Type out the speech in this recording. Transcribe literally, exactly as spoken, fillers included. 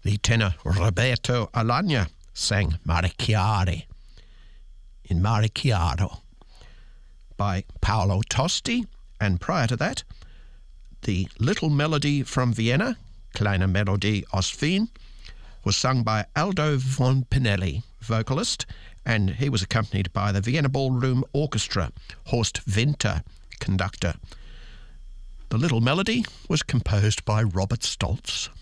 The tenor Roberto Alagna sang Mare Chiare in Mare Chiaro by Paolo Tosti, and prior to that, the Little Melody from Vienna, Kleine Melodie aus Wien, was sung by Aldo von Pinelli, vocalist, and he was accompanied by the Vienna Ballroom Orchestra, Horst Winter, conductor. The Little Melody was composed by Robert Stolz.